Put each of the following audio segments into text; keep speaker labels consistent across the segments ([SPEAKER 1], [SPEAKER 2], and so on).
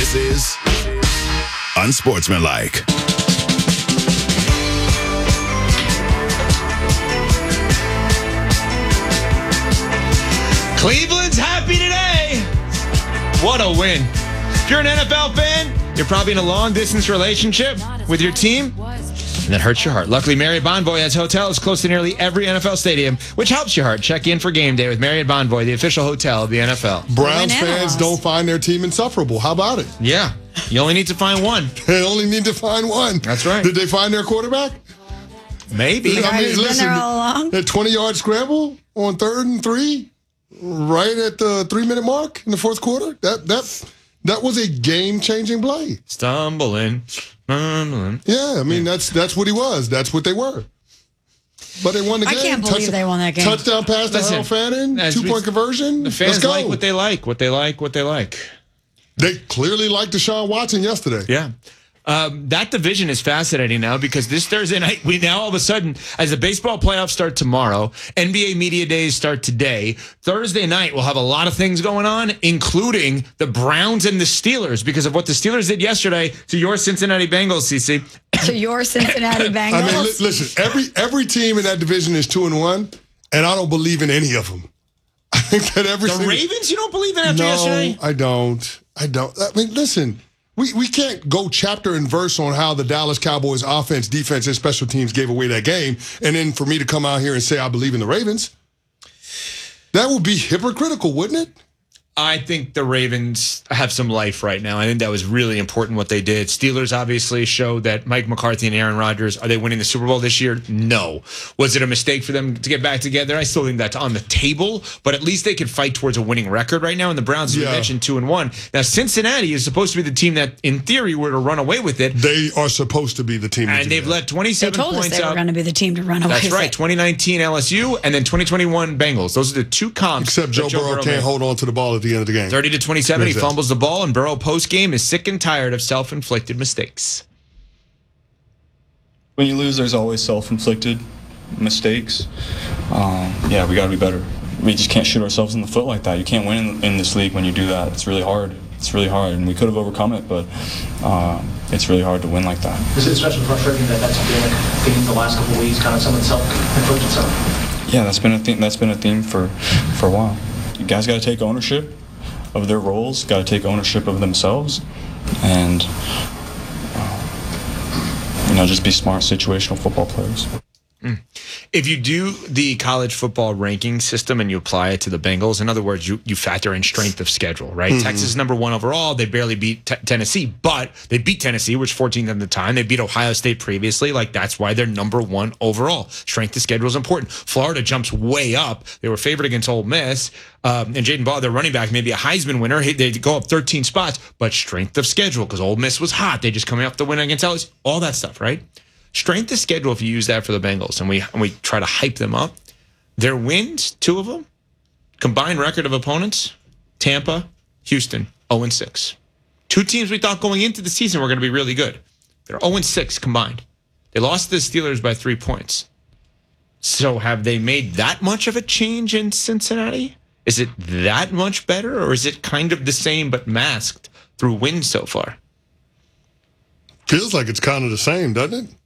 [SPEAKER 1] This is Unsportsmanlike.
[SPEAKER 2] Cleveland's happy today. What a win. If you're an NFL fan, you're probably in a long-distance relationship with your team, and that hurts your heart. Luckily, Marriott Bonvoy has hotels close to nearly every NFL stadium, which helps your heart. Check in for game day with Marriott Bonvoy, the official hotel of the NFL.
[SPEAKER 3] Browns fans don't find their team insufferable. How about it?
[SPEAKER 2] Yeah. You only need to find one.
[SPEAKER 3] They only need to find one.
[SPEAKER 2] That's right.
[SPEAKER 3] Did they find their quarterback?
[SPEAKER 2] Maybe.
[SPEAKER 3] I mean, listen,
[SPEAKER 4] there all along.
[SPEAKER 3] that 20-yard scramble on 3rd and 3, right at the 3-minute mark in the fourth quarter, that was a game-changing play.
[SPEAKER 2] Stumbling.
[SPEAKER 3] Yeah, I mean, that's what he was. That's what they were. But they won the game.
[SPEAKER 4] I can't believe they won that game.
[SPEAKER 3] Touchdown pass to Harold Fannin, 2-point conversion.
[SPEAKER 2] The fans
[SPEAKER 3] Let's go.
[SPEAKER 2] like what they like, what they like, what they like.
[SPEAKER 3] They clearly liked Deshaun Watson yesterday.
[SPEAKER 2] Yeah. That division is fascinating now because this Thursday night, we now all of a sudden, as the baseball playoffs start tomorrow, NBA Media Days start today, Thursday night we'll have a lot of things going on, including the Browns and the Steelers because of what the Steelers did yesterday to your Cincinnati Bengals, CC.
[SPEAKER 4] To your Cincinnati Bengals.
[SPEAKER 3] I mean, listen, every team in that division is 2-1, and I don't believe in any of them. I think that
[SPEAKER 2] The Ravens, you don't believe in after yesterday?
[SPEAKER 3] I don't. I mean, listen. We can't go chapter and verse on how the Dallas Cowboys offense, defense, and special teams gave away that game, and then for me to come out here and say I believe in the Ravens, that would be hypocritical, wouldn't it?
[SPEAKER 2] I think the Ravens have some life right now. I think that was really important what they did. Steelers obviously showed that Mike McCarthy and Aaron Rodgers, are they winning the Super Bowl this year? No. Was it a mistake for them to get back together? I still think that's on the table, but at least they could fight towards a winning record right now. And the Browns, as we mentioned, 2-1. Now, Cincinnati is supposed to be the team that, in theory, were to run away with it.
[SPEAKER 3] They are supposed to be the team.
[SPEAKER 2] And they've let 27
[SPEAKER 4] they told
[SPEAKER 2] points
[SPEAKER 4] us they
[SPEAKER 2] out.
[SPEAKER 4] were going to be the team to run away with
[SPEAKER 2] That's right.
[SPEAKER 4] it.
[SPEAKER 2] 2019 LSU and then 2021 Bengals. Those are the two comps.
[SPEAKER 3] Except Joe Burrow can't hold on to the ball at the end of the game.
[SPEAKER 2] 30-27, he fumbles the ball, and Burrow post-game is sick and tired of self-inflicted mistakes.
[SPEAKER 5] When you lose, there's always self-inflicted mistakes. Yeah, we got to be better. We just can't shoot ourselves in the foot like that. You can't win in this league when you do that. It's really hard. It's really hard, and we could have overcome it, but it's really hard to win like that.
[SPEAKER 6] Is it especially frustrating that that's been a theme the last couple of weeks, kind of some of the self-inflicted stuff?
[SPEAKER 5] Yeah, that's been a theme for a while. You guys got to take ownership of their roles, got to take ownership of themselves, and just be smart situational football players.
[SPEAKER 2] If you do the college football ranking system and you apply it to the Bengals, in other words, you factor in strength of schedule, right? Mm-hmm. Texas is number 1 overall. They barely beat Tennessee, but they beat Tennessee, which 14th at the time. They beat Ohio State previously. That's why they're number 1 overall. Strength of schedule is important. Florida jumps way up. They were favored against Ole Miss. And Jaden Ball, their running back, maybe a Heisman winner. They go up 13 spots, but strength of schedule because Ole Miss was hot. They just coming off the win against LSU. All that stuff, right? Strength of schedule, if you use that for the Bengals, and we try to hype them up, their wins, 2 of them, combined record of opponents, Tampa, Houston, 0-6. 2 teams we thought going into the season were going to be really good. They're 0-6 combined. They lost to the Steelers by 3 points. So have they made that much of a change in Cincinnati? Is it that much better, or is it kind of the same but masked through wins so far?
[SPEAKER 3] Feels like it's kind of the same, doesn't it?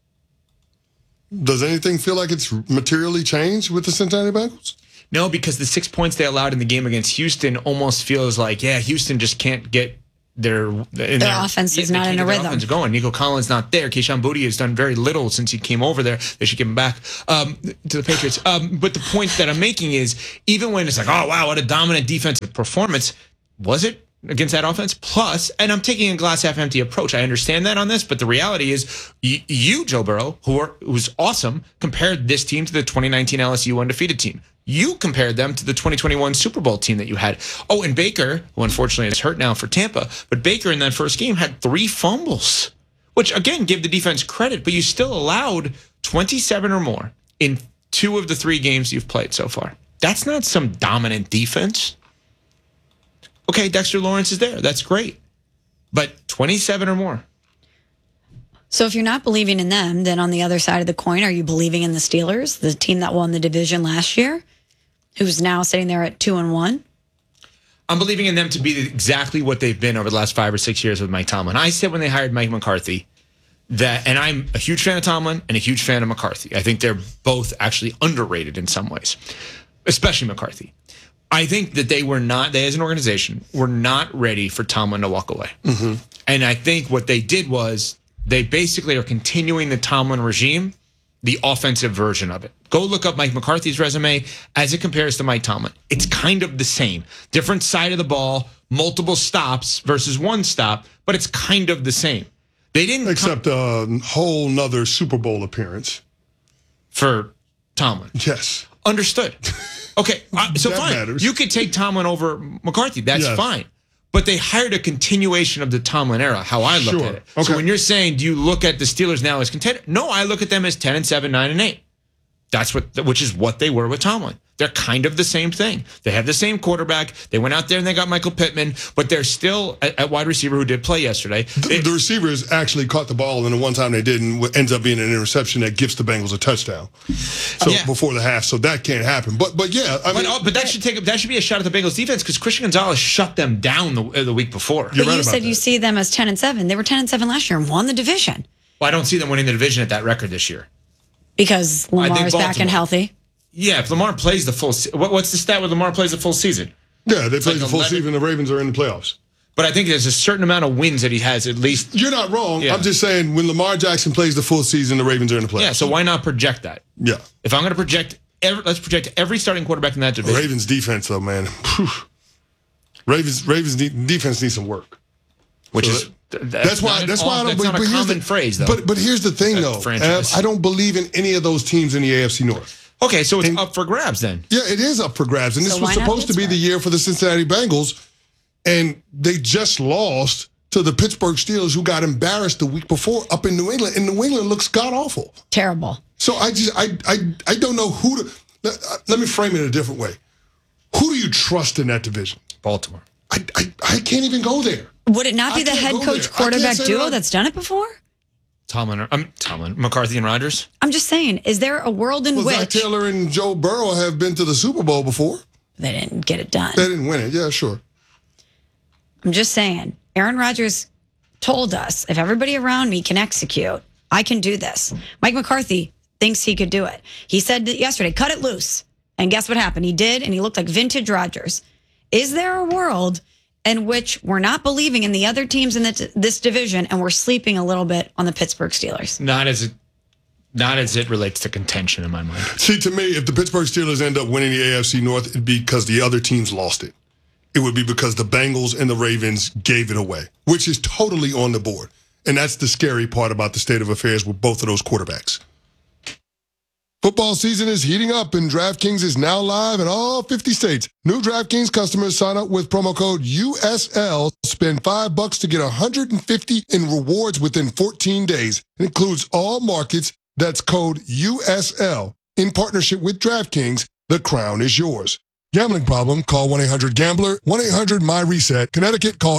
[SPEAKER 3] Does anything feel like it's materially changed with the Cincinnati Bengals?
[SPEAKER 2] No, because the 6 points they allowed in the game against Houston almost feels like, Houston just can't get their
[SPEAKER 4] offense is not in a rhythm.
[SPEAKER 2] Offense going. Nico Collins not there. Keyshawn Boutte has done very little since he came over there. They should give him back to the Patriots. But the point that I'm making is, even when it's like, oh wow, what a dominant defensive performance, was it against that offense? Plus, and I'm taking a glass half empty approach. I understand that on this, but the reality is, you, Joe Burrow, who's awesome, compared this team to the 2019 LSU undefeated team. You compared them to the 2021 Super Bowl team that you had. Oh, and Baker, who unfortunately is hurt now for Tampa, but Baker in that first game had 3 fumbles, which again, give the defense credit, but you still allowed 27 or more in 2 of the 3 games you've played so far. That's not some dominant defense. Okay, Dexter Lawrence is there. That's great. But 27 or more.
[SPEAKER 4] So if you're not believing in them, then on the other side of the coin, are you believing in the Steelers, the team that won the division last year, who's now sitting there at 2-1?
[SPEAKER 2] I'm believing in them to be exactly what they've been over the last 5 or 6 years with Mike Tomlin. I said when they hired Mike McCarthy that, and I'm a huge fan of Tomlin and a huge fan of McCarthy. I think they're both actually underrated in some ways, especially McCarthy. I think that they as an organization, were not ready for Tomlin to walk away. Mm-hmm. And I think what they did was they basically are continuing the Tomlin regime, the offensive version of it. Go look up Mike McCarthy's resume as it compares to Mike Tomlin. It's kind of the same. Different side of the ball, multiple stops versus one stop, but it's kind of the same. They didn't
[SPEAKER 3] except a whole nother Super Bowl appearance
[SPEAKER 2] for Tomlin.
[SPEAKER 3] Yes.
[SPEAKER 2] Understood. Okay, so
[SPEAKER 3] that
[SPEAKER 2] fine.
[SPEAKER 3] matters.
[SPEAKER 2] You could take Tomlin over McCarthy. That's fine. But they hired a continuation of the Tomlin era, how I look at it.
[SPEAKER 3] Okay.
[SPEAKER 2] So when you're saying, do you look at the Steelers now as contender? No, I look at them as 10-7, 9-8. Which is what they were with Tomlin. They're kind of the same thing. They have the same quarterback. They went out there and they got Michael Pittman, but they're still at wide receiver who did play yesterday.
[SPEAKER 3] The receivers actually caught the ball, and the one time they didn't, ends up being an interception that gives the Bengals a touchdown. So before the half, so that can't happen. But yeah, I mean,
[SPEAKER 2] but that should be a shot at the Bengals defense because Christian Gonzalez shut them down the week before.
[SPEAKER 4] But you said you see them as 10-7. They were 10-7 last year and won the division.
[SPEAKER 2] Well, I don't see them winning the division at that record this year.
[SPEAKER 4] Because Lamar's back and healthy.
[SPEAKER 2] Yeah, if Lamar plays the full season. What's the stat where Lamar plays the full season?
[SPEAKER 3] Yeah, they play the full season. The Ravens are in the playoffs.
[SPEAKER 2] But I think there's a certain amount of wins that he has at least.
[SPEAKER 3] You're not wrong. Yeah. I'm just saying when Lamar Jackson plays the full season, the Ravens are in the playoffs.
[SPEAKER 2] Yeah, so why not project that?
[SPEAKER 3] Yeah.
[SPEAKER 2] If I'm going to project, let's project every starting quarterback in that division.
[SPEAKER 3] Ravens defense, though, man. Ravens defense needs some work.
[SPEAKER 2] Which is.
[SPEAKER 3] That's why I don't.
[SPEAKER 2] That's not a common phrase, though.
[SPEAKER 3] But here's the thing, though. I don't believe in any of those teams in the AFC North.
[SPEAKER 2] Okay, so it's up for grabs then.
[SPEAKER 3] Yeah, it is up for grabs, and this was supposed to be the year for the Cincinnati Bengals, and they just lost to the Pittsburgh Steelers, who got embarrassed the week before up in New England, and New England looks god awful,
[SPEAKER 4] terrible.
[SPEAKER 3] So I don't know who to. Let me frame it a different way. Who do you trust in that divion?
[SPEAKER 2] Baltimore.
[SPEAKER 3] I can't even go there.
[SPEAKER 4] Would it not be the head coach quarterback duo that's done it before?
[SPEAKER 2] Tomlin, McCarthy and Rodgers.
[SPEAKER 4] I'm just saying, is there a world in which
[SPEAKER 3] Zach Taylor and Joe Burrow have been to the Super Bowl before?
[SPEAKER 4] They didn't get it done.
[SPEAKER 3] They didn't win it. Yeah, sure.
[SPEAKER 4] I'm just saying, Aaron Rodgers told us, if everybody around me can execute, I can do this. Mike McCarthy thinks he could do it. He said yesterday, cut it loose. And guess what happened? He did, and he looked like vintage Rodgers. Is there a world in which we're not believing in the other teams in this division and we're sleeping a little bit on the Pittsburgh Steelers?
[SPEAKER 2] Not as it relates to contention in my mind.
[SPEAKER 3] See, to me, if the Pittsburgh Steelers end up winning the AFC North, it'd be because the other teams lost it. It would be because the Bengals and the Ravens gave it away, which is totally on the board. And that's the scary part about the state of affairs with both of those quarterbacks. Football season is heating up, and DraftKings is now live in all 50 states. New DraftKings customers sign up with promo code USL, spend $5 to get $150 in rewards within 14 days. It includes all markets. That's code USL. In partnership with DraftKings, the crown is yours. Gambling problem? Call 1-800-GAMBLER, 1-800-MY-RESET. Connecticut, call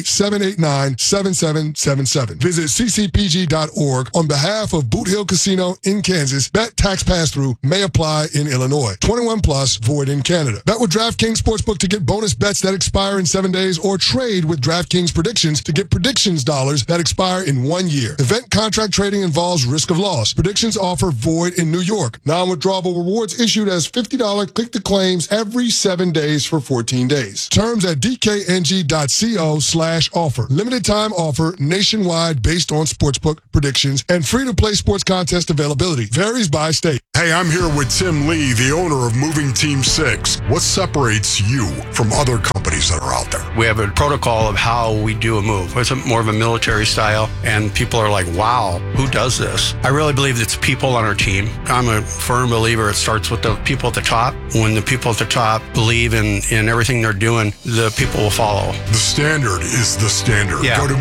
[SPEAKER 3] 888-789-7777. Visit ccpg.org on behalf of Boot Hill Casino in Kansas. Bet tax pass-through may apply in Illinois. 21 plus, void in Canada. Bet with DraftKings Sportsbook to get bonus bets that expire in 7 days, or trade with DraftKings Predictions to get predictions dollars that expire in 1 year. Event contract trading involves risk of loss. Predictions offer void in New York. Non-withdrawable rewards issued as $50 click-to-claims every 7 days for 14 days. Terms at dkng.co/offer. Limited time offer nationwide based on sportsbook predictions and free-to-play sports contest availability. Varies by state.
[SPEAKER 1] Hey, I'm here with Tim Lee, the owner of Moving Team 6. What separates you from other companies that are out there?
[SPEAKER 7] We have a protocol of how we do a move. It's more of a military style, and people are like, wow, who does this? I really believe it's people on our team. I'm a firm believer it starts with the people at the top. When the people at the top believe in everything they're doing, the people will follow.
[SPEAKER 1] The standard is the standard.
[SPEAKER 7] Yeah.
[SPEAKER 1] Go to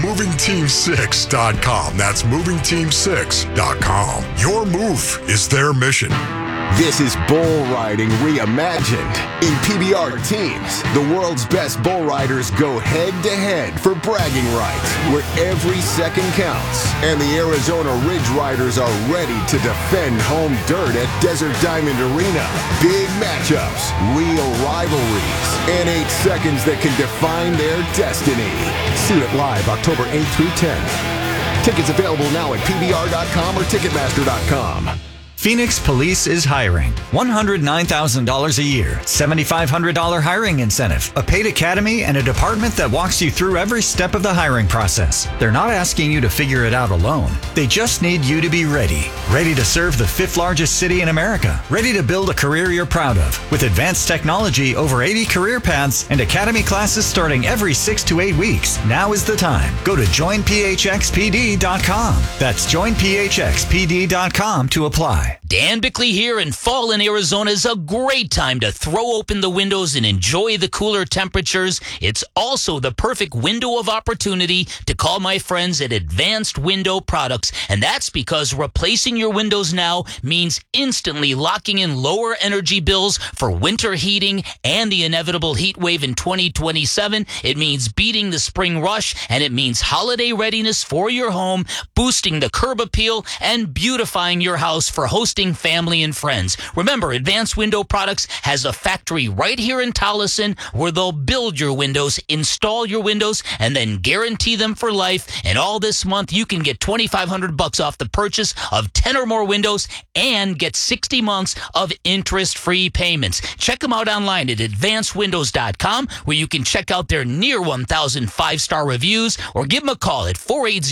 [SPEAKER 1] movingteam6.com. That's movingteam6.com. Your move is their mission.
[SPEAKER 8] This is bull riding reimagined. In PBR teams, the world's best bull riders go head-to-head for bragging rights, where every second counts. And the Arizona Ridge Riders are ready to defend home dirt at Desert Diamond Arena. Big matchups, real rivalries, and 8 seconds that can define their destiny. See it live October 8th through 10th. Tickets available now at PBR.com or Ticketmaster.com.
[SPEAKER 9] Phoenix Police is hiring. $109,000 a year, $7,500 hiring incentive, a paid academy, and a department that walks you through every step of the hiring process. They're not asking you to figure it out alone. They just need you to be ready. Ready to serve the 5th largest city in America. Ready to build a career you're proud of. With advanced technology, over 80 career paths, and academy classes starting every 6 to 8 weeks. Now is the time. Go to joinphxpd.com. That's joinphxpd.com to apply.
[SPEAKER 10] Dan Bickley here, and fall in Arizona is a great time to throw open the windows and enjoy the cooler temperatures. It's also the perfect window of opportunity to call my friends at Advanced Window Products, and that's because replacing your windows now means instantly locking in lower energy bills for winter heating and the inevitable heat wave in 2027. It means beating the spring rush, and it means holiday readiness for your home, boosting the curb appeal, and beautifying your house for hosting family and friends. Remember, Advanced Window Products has a factory right here in Tolleson where they'll build your windows, install your windows, and then guarantee them for life. And all this month, you can get $2,500 off the purchase of 10 or more windows and get 60 months of interest-free payments. Check them out online at advancedwindows.com, where you can check out their near 1,000 5-star reviews, or give them a call at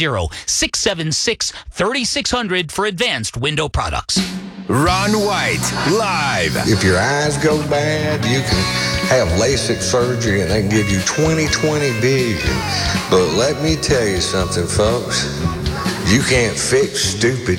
[SPEAKER 10] 480-676-3600 for Advanced Window Products.
[SPEAKER 11] Ron White, live.
[SPEAKER 12] If your eyes go bad, you can have LASIK surgery and they can give you 20/20 vision. But let me tell you something, folks. You can't fix stupid.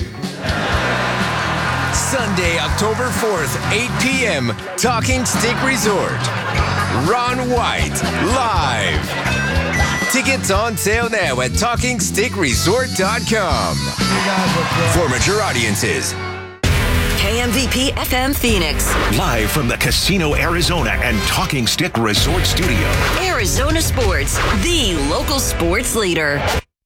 [SPEAKER 11] Sunday, October 4th, 8 p.m., Talking Stick Resort. Ron White, live. Tickets on sale now at TalkingStickResort.com. For mature audiences.
[SPEAKER 13] KMVP FM Phoenix.
[SPEAKER 14] Live from the Casino Arizona and Talking Stick Resort Studio.
[SPEAKER 13] Arizona Sports, the local sports leader.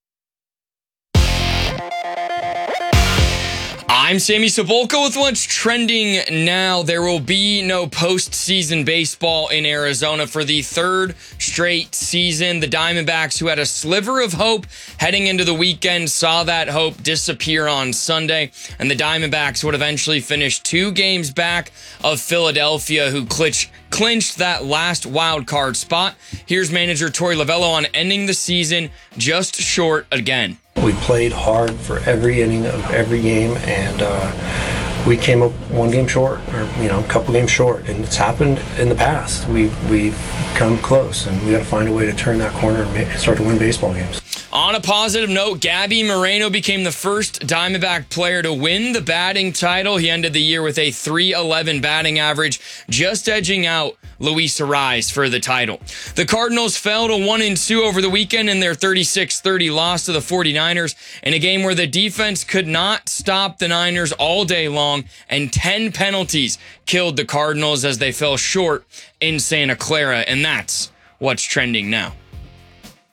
[SPEAKER 15] I'm Sammy Cebulka with what's trending now. There will be no postseason baseball in Arizona for the 3rd straight season. The Diamondbacks, who had a sliver of hope heading into the weekend, saw that hope disappear on Sunday, and the Diamondbacks would eventually finish 2 games back of Philadelphia, who clinched that last wild card spot. Here's manager Torey Lovullo on ending the season just short again.
[SPEAKER 16] We played hard for every inning of every game, and we came up 1 game short, or a couple games short, and it's happened in the past. We've come close, and we got to find a way to turn that corner and start to win baseball games.
[SPEAKER 15] On a positive note, Gabby Moreno became the first Diamondback player to win the batting title. He ended the year with a .311 batting average, just edging out Luis Arraez for the title. The Cardinals fell to 1-2 over the weekend in their 36-30 loss to the 49ers in a game where the defense could not stop the Niners all day long, and 10 penalties killed the Cardinals as they fell short in Santa Clara. And that's what's trending now.